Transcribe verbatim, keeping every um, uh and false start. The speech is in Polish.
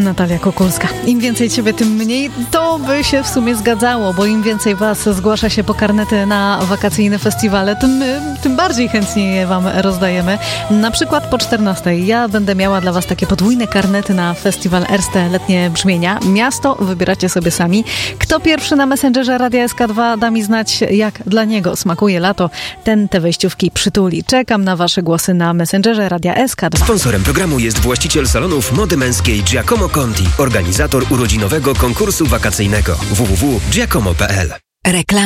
Natalia Kukulska. Im więcej ciebie, tym mniej. To by się w sumie zgadzało, bo im więcej was zgłasza się po karnety na wakacyjne festiwale, tym my, tym bardziej chętnie je wam rozdajemy. Na przykład po czternastej ja będę miała dla was takie podwójne karnety na festiwal Erste Letnie Brzmienia. Miasto wybieracie sobie sami. Kto pierwszy na Messengerze Radia S K dwa da mi znać, jak dla niego smakuje lato, ten te wejściówki przytuli. Czekam na wasze głosy na Messengerze Radia S K dwa. Sponsorem programu jest właściciel salonów mody męskiej Giacomo Conti, organizator urodzinowego konkursu wakacyjnego w w w kropka giacomo kropka p l. Reklama.